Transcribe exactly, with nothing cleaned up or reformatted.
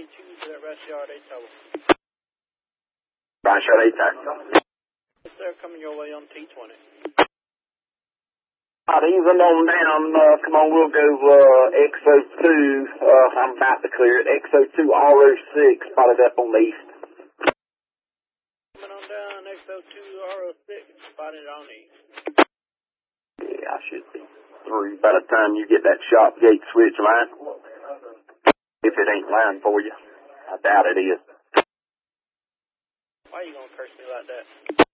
two to that Rush Yard eight Tower. Rush Yard eight Tower. Yes, sir, coming your way on T twenty. All right, even on down, uh, come on, we'll go, uh, X O two, uh, I'm about to clear it, X O two R O six, spotted up on the east. Coming on down, X O two R O six, spotted on east. Yeah, I should be through by the time you get that shop gate switch line. If it ain't line for you. I doubt it is. Why are you gonna curse me like that?